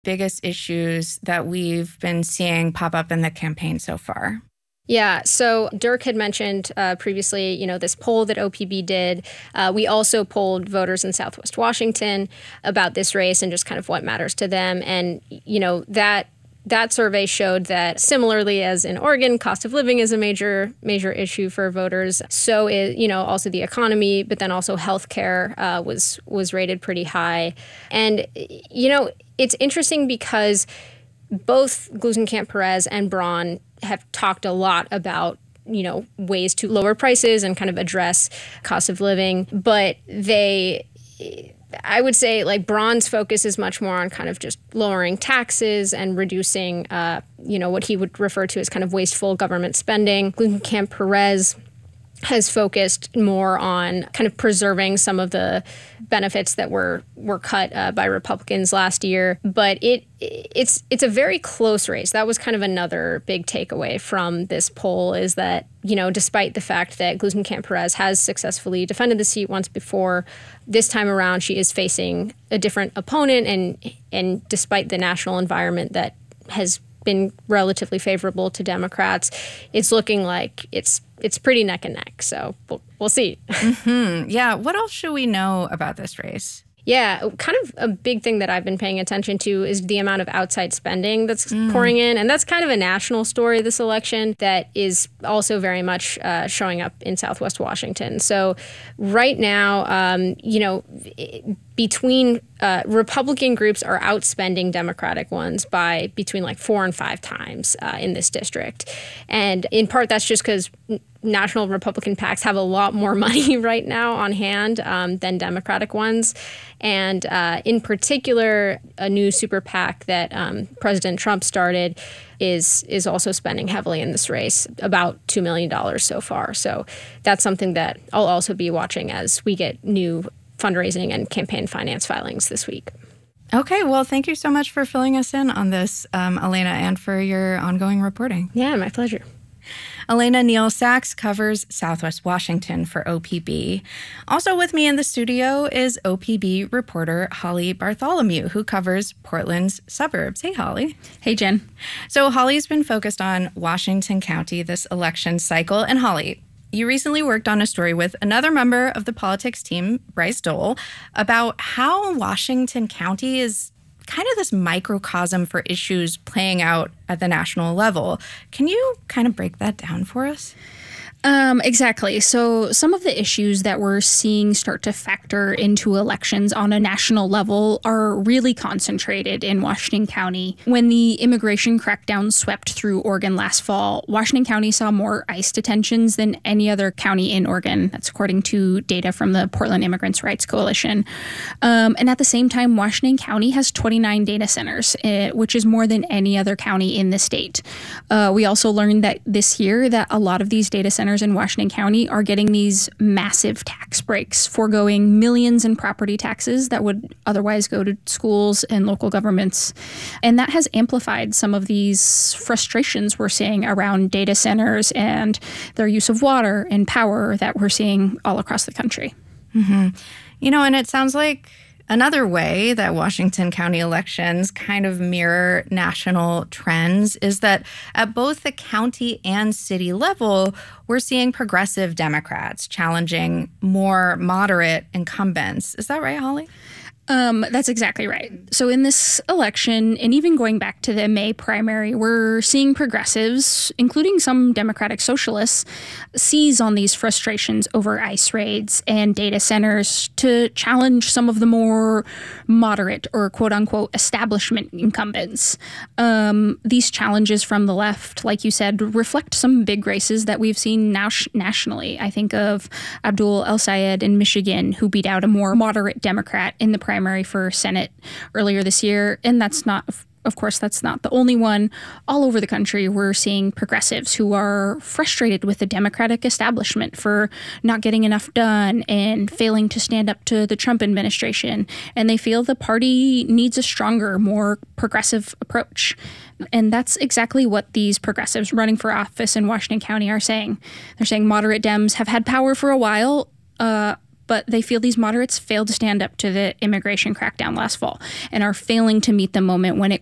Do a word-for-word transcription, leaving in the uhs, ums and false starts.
biggest issues that we've been seeing pop up in the campaign so far? Yeah, so Dirk had mentioned uh, previously, you know, this poll that O P B did. Uh, we also polled voters in Southwest Washington about this race and just kind of what matters to them. And, you know, that that survey showed that similarly as in Oregon, cost of living is a major, major issue for voters. So is, you know, also the economy, but then also healthcare uh, was was rated pretty high. And, you know, it's interesting because both Gluesenkamp-Perez and Braun have talked a lot about, you know, ways to lower prices and kind of address cost of living. But they, I would say, like, Braun's focus is much more on kind of just lowering taxes and reducing, uh, you know, what he would refer to as kind of wasteful government spending. Gluesenkamp-Perez has focused more on kind of preserving some of the benefits that were were cut uh, by Republicans last year. But it it's it's a very close race. That was kind of another big takeaway from this poll, is that, you know, despite the fact that Gluesenkamp-Perez has successfully defended the seat once before, this time around she is facing a different opponent, and and despite the national environment that has been relatively favorable to Democrats, it's looking like it's it's pretty neck and neck. So we'll, we'll see. Mm-hmm. Yeah. What else should we know about this race? Yeah, kind of a big thing that I've been paying attention to is the amount of outside spending that's mm. pouring in. And that's kind of a national story this election that is also very much uh, showing up in Southwest Washington. So right now, um, you know, between uh, Republican groups are outspending Democratic ones by between like four and five times uh, in this district. And in part, that's just because national Republican PACs have a lot more money right now on hand um, than Democratic ones. And uh, in particular, a new super PAC that um, President Trump started is is also spending heavily in this race, about two million dollars so far. So that's something that I'll also be watching as we get new fundraising and campaign finance filings this week. Okay, well, thank you so much for filling us in on this, um, Elena, and for your ongoing reporting. Yeah, my pleasure. Elena Neal-Sachs covers Southwest Washington for O P B. Also with me in the studio is O P B reporter Holly Bartholomew, who covers Portland's suburbs. Hey, Holly. Hey, Jen. So Holly's been focused on Washington County this election cycle. And Holly, you recently worked on a story with another member of the politics team, Bryce Dole, about how Washington County is kind of this microcosm for issues playing out at the national level. Can you kind of break that down for us? Um, exactly. So some of the issues that we're seeing start to factor into elections on a national level are really concentrated in Washington County. When the immigration crackdown swept through Oregon last fall, Washington County saw more ICE detentions than any other county in Oregon. That's according to data from the Portland Immigrants' Rights Coalition. Um, and at the same time, Washington County has twenty-nine data centers, uh, which is more than any other county in the state. Uh, we also learned that this year that a lot of these data centers in Washington County are getting these massive tax breaks, foregoing millions in property taxes that would otherwise go to schools and local governments. And that has amplified some of these frustrations we're seeing around data centers and their use of water and power that we're seeing all across the country. Mm-hmm. You know, and it sounds like another way that Washington County elections kind of mirror national trends is that at both the county and city level, we're seeing progressive Democrats challenging more moderate incumbents. Is that right, Holly? Um, that's exactly right. So in this election, and even going back to the May primary, we're seeing progressives, including some Democratic socialists, seize on these frustrations over ICE raids and data centers to challenge some of the more moderate or quote-unquote establishment incumbents. Um, these challenges from the left, like you said, reflect some big races that we've seen now nationally. I think of Abdul El-Sayed in Michigan, who beat out a more moderate Democrat in the primary for Senate earlier this year. And that's not, of course, that's not the only one. All over the country, we're seeing progressives who are frustrated with the Democratic establishment for not getting enough done and failing to stand up to the Trump administration. And they feel the party needs a stronger, more progressive approach. And that's exactly what these progressives running for office in Washington County are saying. They're saying moderate Dems have had power for a while, uh, but they feel these moderates failed to stand up to the immigration crackdown last fall and are failing to meet the moment when it